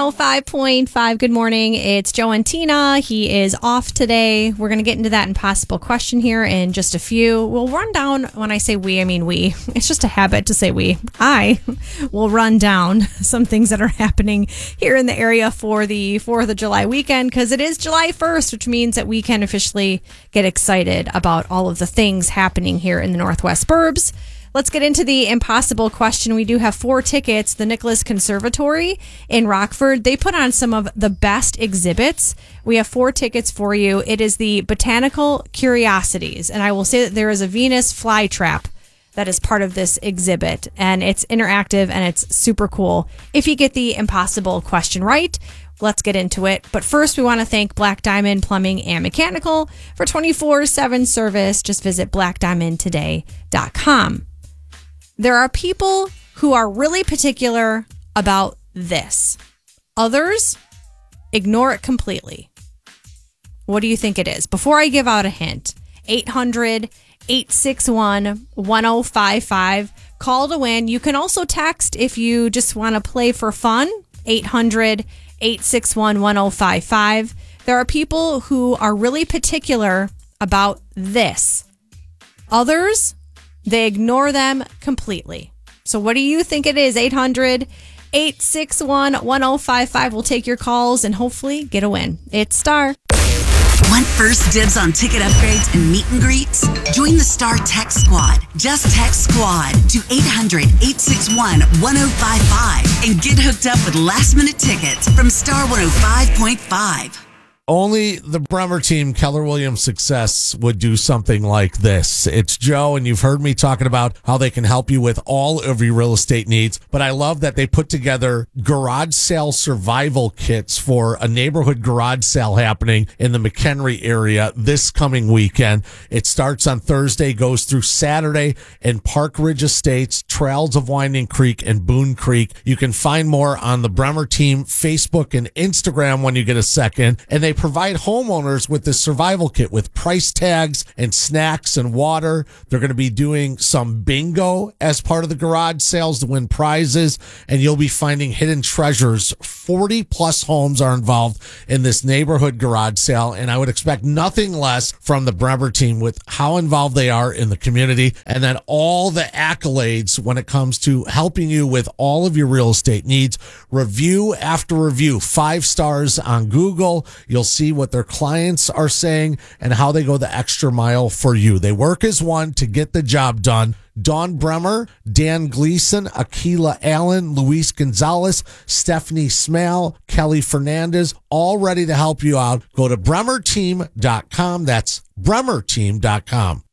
105.5. Good morning. It's Joe and Tina. He is off today. We're going to get into that impossible question here in just a few. We'll run down, when I say we, I mean we. It's just a habit to say we. I will run down some things that are happening here in the area for the 4th of July weekend, because it is July 1st, which means that we can officially get excited about all of the things happening here in the Northwest Burbs. Let's get into the impossible question. We do have 4 tickets. The Nicholas Conservatory in Rockford, they put on some of the best exhibits. We have 4 tickets for you. It is the Botanical Curiosities. And I will say that there is a Venus flytrap that is part of this exhibit. And it's interactive and it's super cool. If you get the impossible question right, let's get into it. But first, we want to thank Black Diamond Plumbing and Mechanical for 24/7 service. Just visit blackdiamondtoday.com. There are people who are really particular about this. Others ignore it completely. What do you think it is? Before I give out a hint, 800-861-1055. Call to win. You can also text if you just want to play for fun. 800-861-1055. There are people who are really particular about this. Others, they ignore them completely. So what do you think it is? 800-861-1055. We'll take your calls and hopefully get a win. It's Star. Want first dibs on ticket upgrades and meet and greets? Join the Star Text Squad. Just text SQUAD to 800-861-1055 and get hooked up with last-minute tickets from Star 105.5. Only the Bremer team, Keller Williams Success, would do something like this. It's Joe, and you've heard me talking about how they can help you with all of your real estate needs. But I love that they put together garage sale survival kits for a neighborhood garage sale happening in the McHenry area this coming weekend. It starts on Thursday, goes through Saturday in Park Ridge Estates, Trails of Winding Creek, and Boone Creek. You can find more on the Bremer team Facebook and Instagram when you get a second. And they provide homeowners with this survival kit with price tags and snacks and water. They're going to be doing some bingo as part of the garage sales to win prizes, and you'll be finding hidden treasures. 40 plus homes are involved in this neighborhood garage sale, and I would expect nothing less from the Bremer team with how involved they are in the community, and then all the accolades when it comes to helping you with all of your real estate needs. Review after review, 5 stars on Google. You'll see what their clients are saying and how they go the extra mile for you. They work as one to get the job done. Dawn Bremer, Dan Gleason, Akila Allen, Luis Gonzalez, Stephanie Smale, Kelly Fernandez, all ready to help you out. Go to bremerteam.com. That's bremerteam.com.